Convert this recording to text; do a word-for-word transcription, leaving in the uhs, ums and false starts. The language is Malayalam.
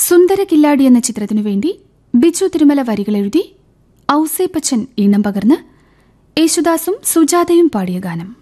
സുന്ദര കില്ലാടി എന്ന ചിത്രത്തിനു വേണ്ടി ബിജു തിരുമല വരികളെഴുതി ഔസേപ്പച്ചൻ ഈണം പകർന്ന് യേശുദാസും സുജാതയും പാടിയ ഗാനം.